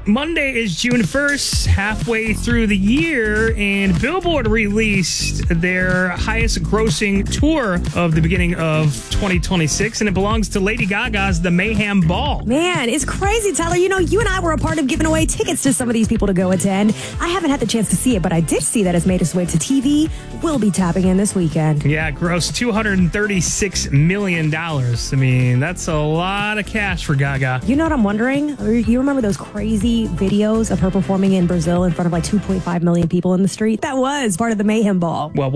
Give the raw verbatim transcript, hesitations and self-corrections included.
Monday is June first, halfway through the year, and Billboard released their highest grossing tour of the beginning of twenty twenty-six, and it belongs to Lady Gaga's The Mayhem Ball. Man, it's crazy, Tyler. You know, you and I were a part of giving away tickets to some of these people to go attend. I haven't had the chance to see it, but I did see that it's made its way to T V. We'll be tapping in this weekend. Yeah, gross two hundred thirty-six million dollars. I mean, that's a lot of cash for Gaga. You know what I'm wondering? You remember those crazy videos of her performing in Brazil in front of like two point five million people in the street? That was part of the Mayhem Ball. Well,